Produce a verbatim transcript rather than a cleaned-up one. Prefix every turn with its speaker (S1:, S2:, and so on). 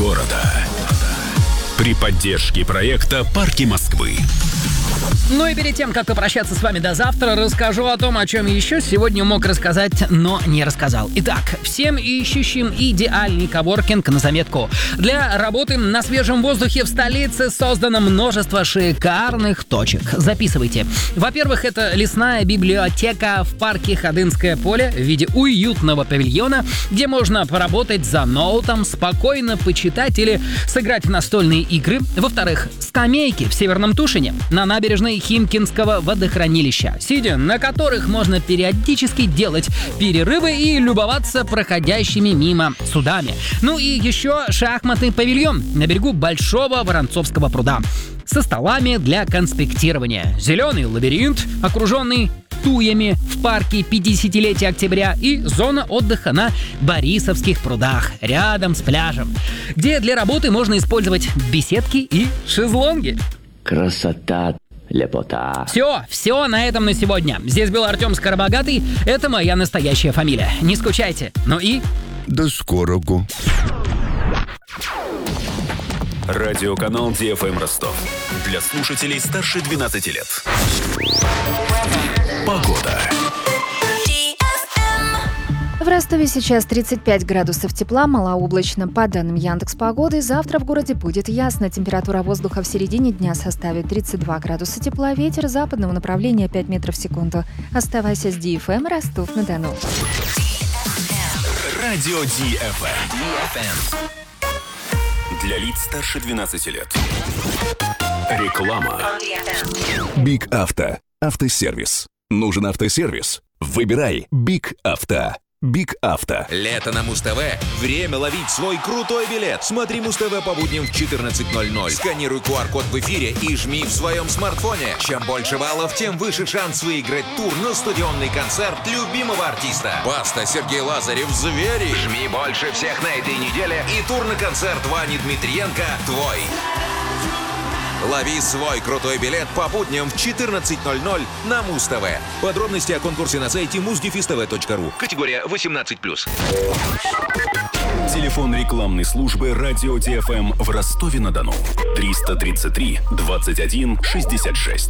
S1: города. При поддержке проекта «Парки Москвы».
S2: Ну и перед тем, как попрощаться с вами до завтра, расскажу о том, о чем еще сегодня мог рассказать, но не рассказал. Итак, всем ищущим идеальный коворкинг на заметку. Для работы на свежем воздухе в столице создано множество шикарных точек. Записывайте. Во-первых, это лесная библиотека в парке Ходынское поле в виде уютного павильона, где можно поработать за ноутом, спокойно почитать или сыграть в настольные игры. Во-вторых, скамейки в Северном Тушине на набережной Химкинского водохранилища, сидя на которых можно периодически делать перерывы и любоваться проходящими мимо судами. Ну и еще шахматный павильон на берегу Большого Воронцовского пруда со столами для конспектирования. Зеленый лабиринт, окруженный туями в парке пятидесятилетия октября, и зона отдыха на Борисовских прудах, рядом с пляжем, где для работы можно использовать беседки и шезлонги.
S3: Красота, лепота.
S2: Все, все на этом на сегодня. Здесь был Артем Скоробогатый. Это моя настоящая фамилия. Не скучайте. Ну и...
S1: До скорого. Радиоканал Ди Эф Эм Ростов. Для слушателей старше двенадцати лет. Погода.
S4: В Ростове сейчас тридцать пять градусов тепла, малооблачно. По данным Яндекс.Погоды, завтра в городе будет ясно. Температура воздуха в середине дня составит тридцать два градуса тепла. Ветер западного направления пять метров в секунду. Оставайся с Ди Эф Эм, Ростов-на-Дону.
S1: Радио Ди Эф Эм. Для лиц старше двенадцати лет. Реклама.
S5: Биг Авто. Автосервис. Нужен автосервис? Выбирай Биг Авто. Биг Авто.
S6: Лето на Муз-ТВ. Время ловить свой крутой билет. Смотри Муз-ТВ по будням в четырнадцать ноль ноль. Сканируй ку ар код в эфире и жми в своем смартфоне. Чем больше баллов, тем выше шанс выиграть тур на стадионный концерт любимого артиста. Баста, Сергей Лазарев, Звери. Жми больше всех на этой неделе и тур на концерт Вани Дмитриенко твой. Лови свой крутой билет по будням в четырнадцать ноль ноль на Муз-ТВ. Подробности о конкурсе на сайте муз дефис тэ вэ точка ру. Категория восемнадцать плюс.
S1: Телефон рекламной службы Радио Ди Эф Эм в Ростове-на-Дону. триста тридцать три двадцать один шестьдесят шесть.